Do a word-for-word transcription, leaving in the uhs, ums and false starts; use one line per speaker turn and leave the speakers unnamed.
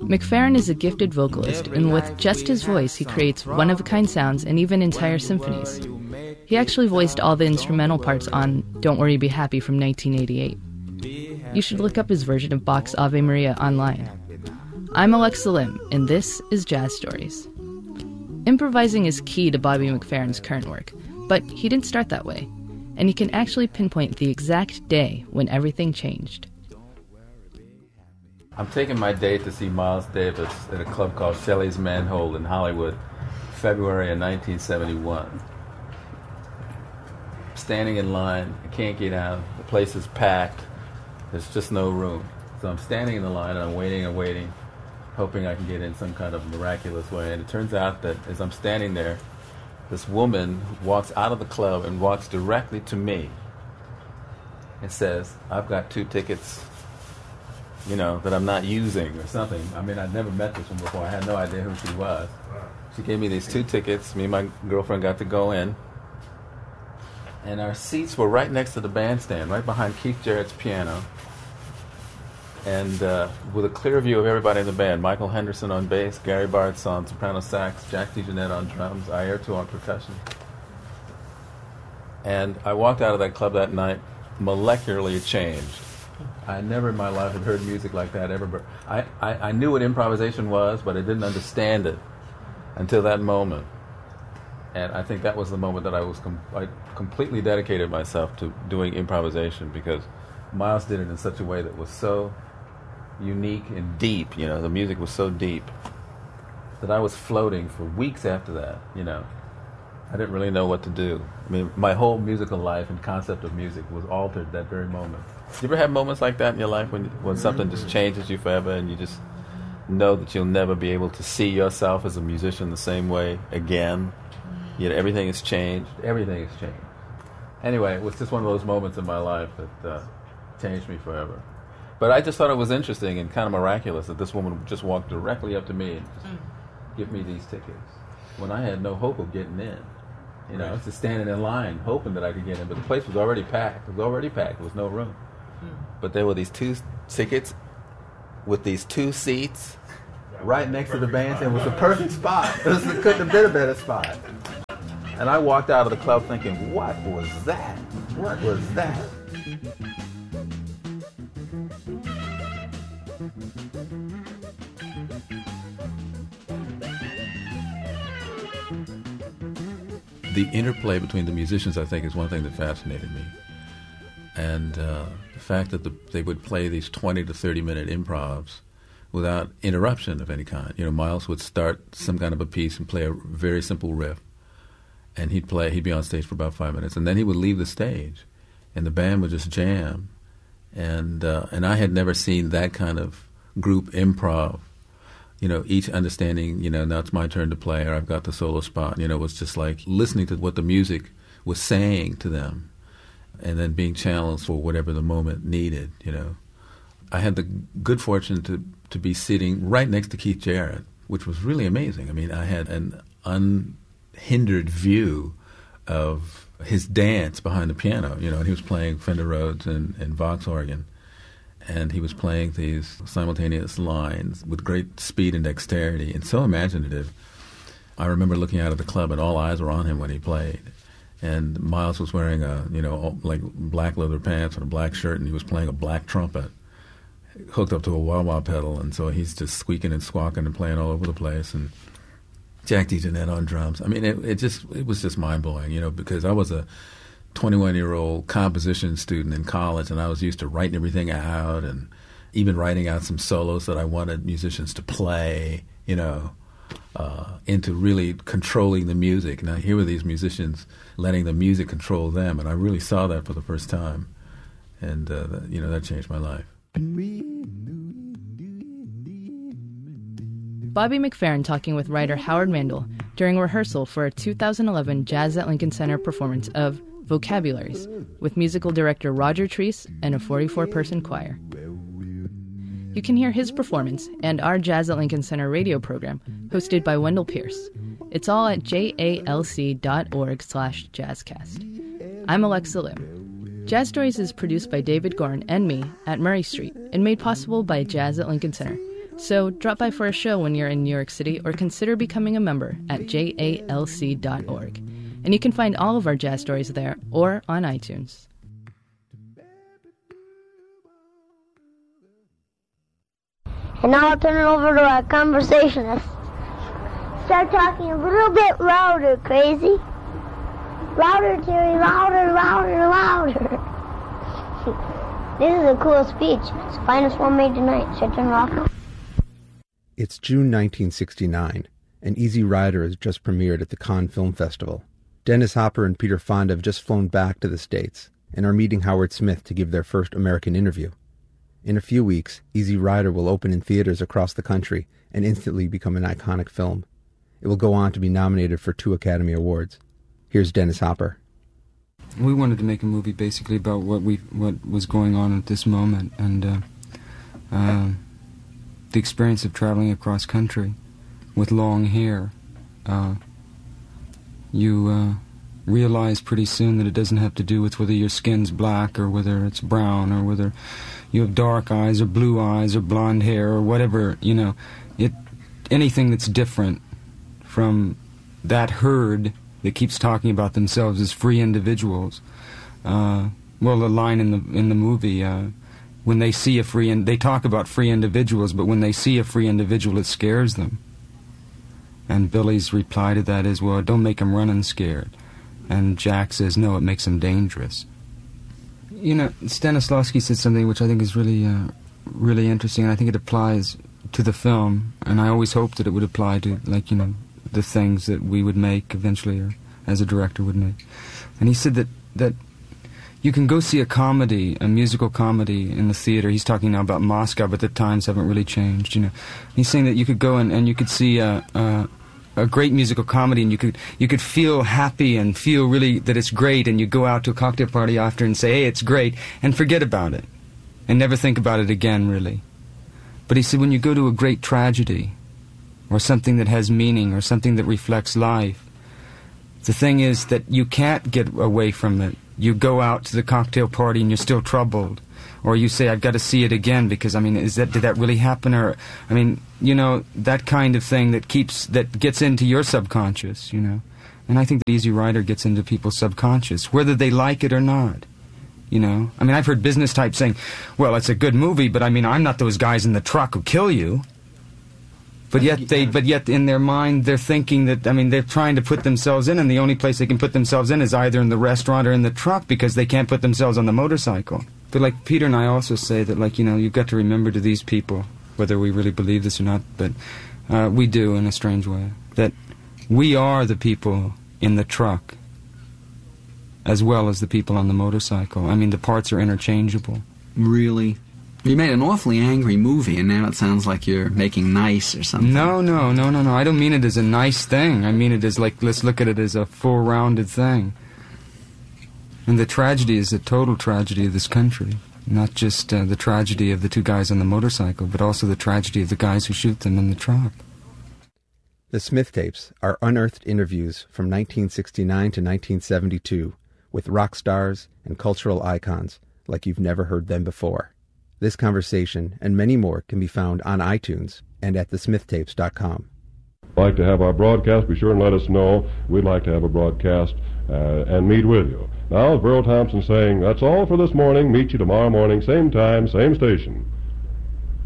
McFerrin is a gifted vocalist, and with just his voice, he creates one-of-a-kind sounds and even entire symphonies. He actually voiced all the instrumental parts on Don't Worry, Be Happy from nineteen eighty-eight. You should look up his version of Bach's Ave Maria online. I'm Alexa Lim, and this is Jazz Stories. Improvising is key to Bobby McFerrin's current work, but he didn't start that way, and he can actually pinpoint the exact day when everything changed.
I'm taking my date to see Miles Davis at a club called Shelley's Manhole in Hollywood, February of nineteen seventy-one. Standing in line, I can't get out, the place is packed, there's just no room. So I'm standing in the line and I'm waiting and waiting, hoping I can get in some kind of miraculous way. And it turns out that as I'm standing there, this woman walks out of the club and walks directly to me and says, I've got two tickets, you know, that I'm not using or something. I mean, I'd never met this one before. I had no idea who she was. She gave me these two tickets. Me and my girlfriend got to go in. And our seats were right next to the bandstand, right behind Keith Jarrett's piano. And uh, with a clear view of everybody in the band. Michael Henderson on bass, Gary Bartz on soprano sax, Jack DeJohnette on drums, Airto on percussion. And I walked out of that club that night molecularly changed. I never in my life had heard music like that ever. I, I, I knew what improvisation was, but I didn't understand it until that moment. And I think that was the moment that I was com- I completely dedicated myself to doing improvisation, because Miles did it in such a way that was so unique and deep. You know, the music was so deep that I was floating for weeks after that. You know, I didn't really know what to do. I mean, my whole musical life and concept of music was altered that very moment. Do you ever have moments like that in your life when when something just changes you forever and you just know that you'll never be able to see yourself as a musician the same way again? You know, everything has changed. Everything has changed. Anyway, it was just one of those moments in my life that uh, changed me forever. But I just thought it was interesting and kind of miraculous that this woman just walked directly up to me and just mm. give me these tickets when I had no hope of getting in. You know, right. I was just standing in line hoping that I could get in, but the place was already packed. It was already packed. There was no room. Mm. But there were these two tickets with these two seats right next to the bandstand. It was the perfect spot. It, was, it couldn't have been a better spot. And I walked out of the club thinking, what was that? What was that? The interplay between the musicians, I think, is one thing that fascinated me. And uh, the fact that the, they would play these twenty to thirty minute improvs without interruption of any kind. You know, Miles would start some kind of a piece and play a very simple riff. And he'd play, he'd be on stage for about five minutes, and then he would leave the stage, and the band would just jam. And uh, and I had never seen that kind of group improv, you know, each understanding, you know, now it's my turn to play, or I've got the solo spot. You know, it was just like listening to what the music was saying to them, and then being challenged for whatever the moment needed, you know. I had the good fortune to, to be sitting right next to Keith Jarrett, which was really amazing. I mean, I had an un... hindered view of his dance behind the piano, you know, and he was playing Fender Rhodes and, and Vox organ, and he was playing these simultaneous lines with great speed and dexterity and so imaginative. I remember looking out at the club and all eyes were on him when he played, and Miles was wearing a, you know, like black leather pants and a black shirt, and he was playing a black trumpet hooked up to a wah-wah pedal, and so he's just squeaking and squawking and playing all over the place, and Jack DeJohnette on drums. I mean, it, it just it was just mind-blowing, you know, because I was a twenty-one-year-old composition student in college, and I was used to writing everything out and even writing out some solos that I wanted musicians to play, you know, uh, into really controlling the music. Now, here were these musicians letting the music control them, and I really saw that for the first time. And, uh, that, you know, that changed my life.
Bobby McFerrin talking with writer Howard Mandel during rehearsal for a two thousand eleven Jazz at Lincoln Center performance of Vocabularies with musical director Roger Treese and a forty-four person choir. You can hear his performance and our Jazz at Lincoln Center radio program hosted by Wendell Pierce. It's all at jalc.org slash jazzcast. I'm Alexa Lim. Jazz Stories is produced by David Gorn and me at Murray Street and made possible by Jazz at Lincoln Center, So drop by for a show when you're in New York City or consider becoming a member at J A L C dot org. And you can find all of our jazz stories there or on iTunes.
And now I'll turn it over to our conversationist. Start talking a little bit louder, Crazy. Louder, Terry, louder, louder, louder. This is a cool speech. It's the finest one made tonight. Should I turn it off?
It's June nineteen sixty-nine, and Easy Rider has just premiered at the Cannes Film Festival. Dennis Hopper and Peter Fonda have just flown back to the States and are meeting Howard Smith to give their first American interview. In a few weeks, Easy Rider will open in theaters across the country and instantly become an iconic film. It will go on to be nominated for two Academy Awards. Here's Dennis Hopper.
We wanted to make a movie basically about what we what was going on at this moment, and uh, uh, the experience of traveling across country with long hair. Uh, you uh, realize pretty soon that it doesn't have to do with whether your skin's black or whether it's brown or whether you have dark eyes or blue eyes or blonde hair or whatever. You know, it anything that's different from that herd that keeps talking about themselves as free individuals. Uh, well, the line in the in the movie, uh, when they see a free, and they talk about free individuals, but when they see a free individual, it scares them. And Billy's reply to that is, well, don't make them running scared. And Jack says, no, it makes them dangerous. You know, Stanislavski said something which I think is really, uh, really interesting, and I think it applies to the film, and I always hoped that it would apply to, like, you know, the things that we would make eventually, or as a director would make. And he said that, that you can go see a comedy, a musical comedy in the theater. He's talking now about Moscow, but the times haven't really changed, you know. He's saying that you could go and, and you could see a, a, a great musical comedy, and you could you could feel happy and feel really that it's great, and you go out to a cocktail party after and say, hey, it's great, and forget about it, and never think about it again, really. But he said when you go to a great tragedy, or something that has meaning, or something that reflects life, the thing is that you can't get away from it. You go out to the cocktail party and you're still troubled. Or you say, I've got to see it again, because, I mean, is that did that really happen? Or, I mean, you know, that kind of thing that keeps, that gets into your subconscious, you know. And I think that Easy Rider gets into people's subconscious, whether they like it or not. You know? I mean, I've heard business types saying, well, it's a good movie, but, I mean, I'm not those guys in the truck who kill you. But yet they, but yet in their mind they're thinking that, I mean, they're trying to put themselves in, and the only place they can put themselves in is either in the restaurant or in the truck, because they can't put themselves on the motorcycle. But like Peter and I also say that, like, you know, you've got to remember to these people, whether we really believe this or not, but uh, we do in a strange way, that we are the people in the truck as well as the people on the motorcycle. I mean, the parts are interchangeable.
Really? You made an awfully angry movie, and now it sounds like you're making nice or something.
No, no, no, no, no. I don't mean it as a nice thing. I mean it as, like, let's look at it as a full-rounded thing. And the tragedy is a total tragedy of this country. Not just uh, the tragedy of the two guys on the motorcycle, but also the tragedy of the guys who shoot them in the truck.
The Smith Tapes are unearthed interviews from nineteen sixty-nine to nineteen seventy-two with rock stars and cultural icons like you've never heard them before. This conversation and many more can be found on iTunes and at the smith tapes dot com.
Like to have our broadcast, be sure and let us know. We'd like to have a broadcast uh, and meet with you. Now, Burl Thompson saying, that's all for this morning. Meet you tomorrow morning, same time, same station.